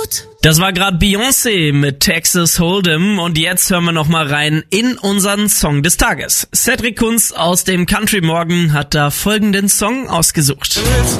gut. Das war gerade Beyoncé mit Texas Hold'em und jetzt hören wir noch mal rein in unseren Song des Tages. Cedric Kunz aus dem Country Morgen hat da folgenden Song ausgesucht.